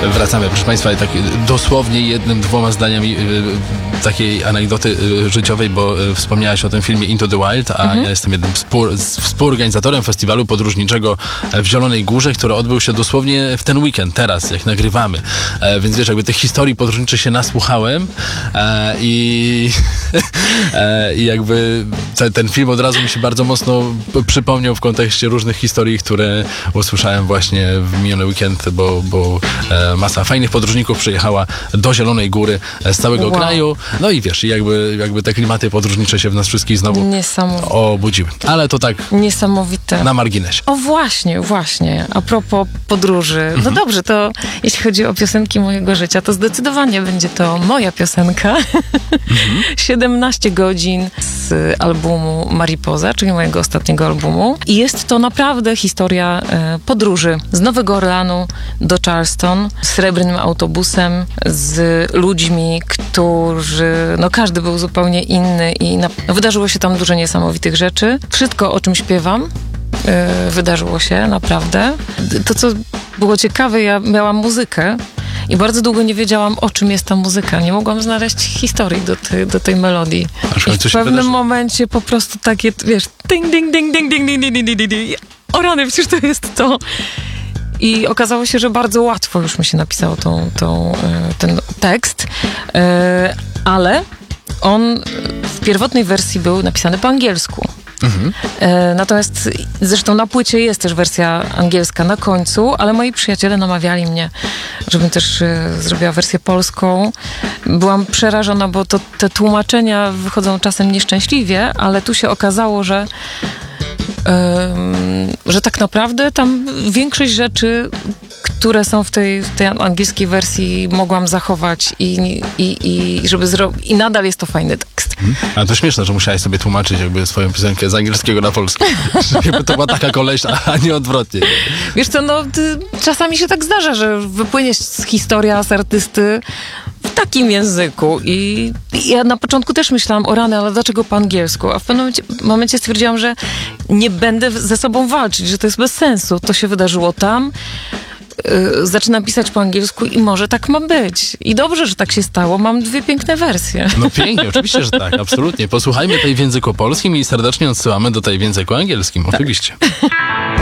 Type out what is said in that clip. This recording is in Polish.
Wracamy, proszę Państwa, tak dosłownie jednym, dwoma zdaniami takiej anegdoty życiowej, bo wspomniałaś o tym filmie Into the Wild, a ja jestem jednym współorganizatorem festiwalu podróżniczego w Zielonej Górze, który odbył się dosłownie w ten weekend, teraz, jak nagrywamy. Więc wiesz, jakby tych historii podróżniczych się nasłuchałem i jakby ten film od razu mi się bardzo mocno przypomniał w kontekście różnych historii, które usłyszałem właśnie w miniony weekend, bo masa fajnych podróżników przyjechała do Zielonej Góry z całego kraju. No i wiesz, jakby te klimaty podróżnicze się w nas wszystkich znowu obudziły. Ale to tak niesamowite. Na marginesie. O właśnie. A propos podróży. No dobrze, to jeśli chodzi o piosenki mojego życia, to zdecydowanie będzie to moja piosenka. 17 godzin z albumu Mariposa, czyli mojego ostatniego albumu. I jest to naprawdę historia podróży z Nowego Orleanu do Charleston, srebrnym autobusem, z ludźmi, którzy, no każdy był zupełnie inny i wydarzyło się tam dużo niesamowitych rzeczy. Wszystko, o czym śpiewam, wydarzyło się naprawdę. To, co było ciekawe, ja miałam muzykę i bardzo długo nie wiedziałam, o czym jest ta muzyka. Nie mogłam znaleźć historii do tej melodii. I w pewnym momencie po prostu takie, wiesz, ding, ding, ding, ding, ding, ding, ding, ding, ding. O rany, przecież to jest to. I okazało się, że bardzo łatwo już mi się napisało ten tekst, ale on w pierwotnej wersji był napisany po angielsku. Natomiast zresztą na płycie jest też wersja angielska na końcu, ale moi przyjaciele namawiali mnie, żebym też zrobiła wersję polską. Byłam przerażona, bo te tłumaczenia wychodzą czasem nieszczęśliwie, ale tu się okazało, że tak naprawdę tam większość rzeczy, które są w tej angielskiej wersji, mogłam zachować i żeby zrobić. I nadal jest to fajny tekst. Ale to śmieszne, że musiałaś sobie tłumaczyć jakby swoją piosenkę z angielskiego na polski. Jakby to była taka koleś, a nie odwrotnie. Wiesz co, czasami się tak zdarza, że wypłynie historia z artysty w takim języku i ja na początku też myślałam, o rany, ale dlaczego po angielsku? A w pewnym momencie stwierdziłam, że nie będę ze sobą walczyć, że to jest bez sensu. To się wydarzyło tam. Zaczynam pisać po angielsku i może tak ma być. I dobrze, że tak się stało. Mam dwie piękne wersje. No pięknie, oczywiście, że tak, absolutnie. Posłuchajmy tej w języku polskim i serdecznie odsyłamy do tej w języku angielskim, oczywiście.